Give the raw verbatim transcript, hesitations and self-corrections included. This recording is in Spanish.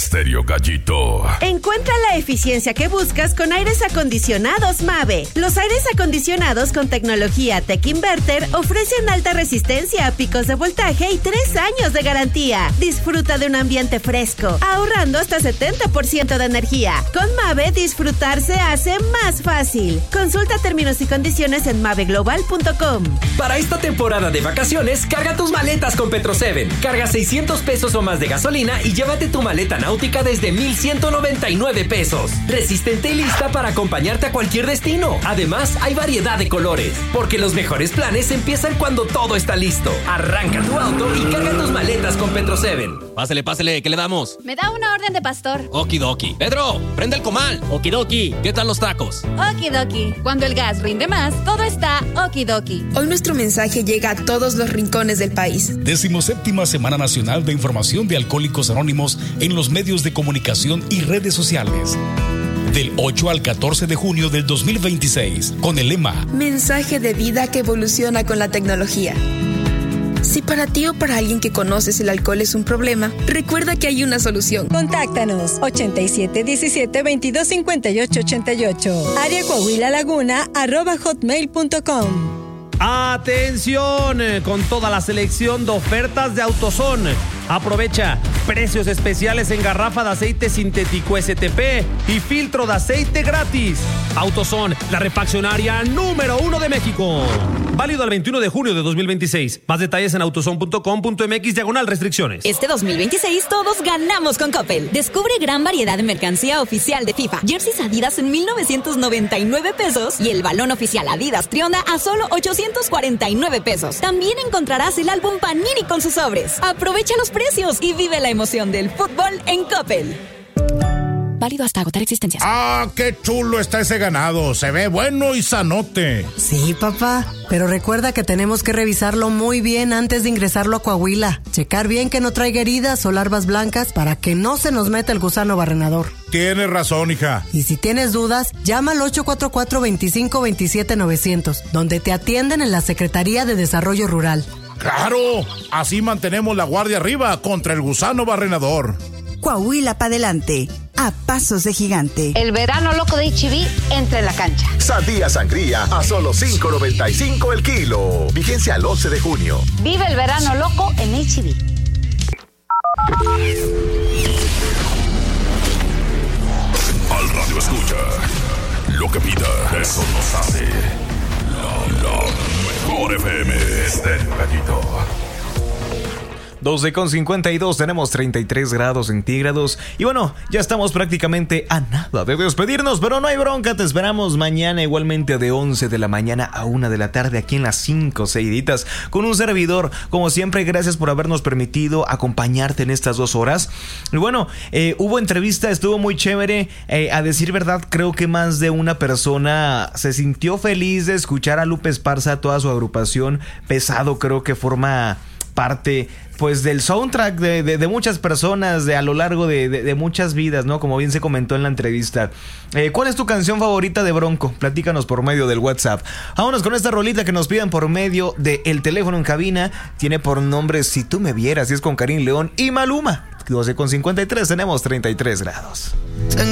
Estéreo Gallito. Encuentra la eficiencia que buscas con aires acondicionados Mave. Los aires acondicionados con tecnología Tech Inverter ofrecen alta resistencia a picos de voltaje y tres años de garantía. Disfruta de un ambiente fresco, ahorrando hasta setenta por ciento de energía. Con Mave, disfrutar se hace más fácil. Consulta términos y condiciones en mave global punto com. Para esta temporada de vacaciones, carga tus maletas con Petro siete. Carga seiscientos pesos o más de gasolina y llévate tu maleta náutica desde mil ciento noventa y nueve pesos. Resistente y lista para acompañarte a cualquier destino. Además, hay variedad de colores, porque los mejores planes empiezan cuando todo está listo. Arranca tu auto y carga tus maletas con Petro siete. Pásele, pásele, ¿qué le damos? Me da una orden de pastor. Okidoki. Pedro, prende el comal. Okidoki. ¿Qué tal los tacos? Okidoki. Cuando el gas rinde más, todo está okidoki. Hoy nuestro mensaje llega a todos los rincones del país. Decimoséptima Semana Nacional de Información de Alcohólicos Anónimos en los medios de comunicación y redes sociales. Del ocho al catorce de junio del dos mil veintiséis, con el lema Mensaje de vida que evoluciona con la tecnología. Si para ti o para alguien que conoces el alcohol es un problema, recuerda que hay una solución. Contáctanos ochenta y siete diecisiete veintidós cincuenta y ocho ochenta y ocho. Área Coahuila Laguna arroba hotmail punto com. Atención, con toda la selección de ofertas de AutoZone. Aprovecha precios especiales en garrafa de aceite sintético S T P y filtro de aceite gratis. AutoZone, la refaccionaria número uno de México. Válido al veintiuno de junio de dos mil veintiséis. Más detalles en autozone punto com punto m x diagonal restricciones. Este dos mil veintiséis todos ganamos con Coppel. Descubre gran variedad de mercancía oficial de FIFA. Jerseys Adidas en mil novecientos noventa y nueve pesos y el balón oficial Adidas Trionda a solo ochocientos cuarenta y nueve pesos. También encontrarás el álbum Panini con sus sobres. Aprovecha los precios y vive la emoción del fútbol en Coppel. Válido hasta agotar existencias. ¡Ah, qué chulo está ese ganado! Se ve bueno y sanote. Sí, papá, pero recuerda que tenemos que revisarlo muy bien antes de ingresarlo a Coahuila. Checar bien que no traiga heridas o larvas blancas para que no se nos meta el gusano barrenador. Tienes razón, hija. Y si tienes dudas, llama al ocho cuatro cuatro, veinticinco veintisiete novecientos, donde te atienden en la Secretaría de Desarrollo Rural. ¡Claro! Así mantenemos la guardia arriba contra el gusano barrenador. Coahuila pa' adelante, a pasos de gigante. El verano loco de H E B entra en la cancha. Sandía sangría a solo cinco noventa y cinco el kilo. Vigencia al once de junio. Vive el verano loco en H E B. Al radio escucha lo que pida, eso nos hace la, la mejor F M. Estéreo Gallito. doce con cincuenta y dos, tenemos treinta y tres grados centígrados. Y bueno, ya estamos prácticamente a nada de despedirnos, pero no hay bronca. Te esperamos mañana igualmente de once de la mañana a una de la tarde aquí en las cinco seguiditas con un servidor. Como siempre, gracias por habernos permitido acompañarte en estas dos horas. Y bueno, eh, hubo entrevista, estuvo muy chévere. Eh, a decir verdad, creo que más de una persona se sintió feliz de escuchar a Lupe Esparza, toda su agrupación. Pesado, creo que forma parte pues del soundtrack de, de, de muchas personas de a lo largo de, de, de muchas vidas, ¿no? Como bien se comentó en la entrevista. Eh, ¿Cuál es tu canción favorita de Bronco? Platícanos por medio del WhatsApp. Vámonos con esta rolita que nos pidan por medio del teléfono en cabina. Tiene por nombre Si Tú Me Vieras y es con Karim León y Maluma. doce con cincuenta y tres, tenemos treinta y tres grados.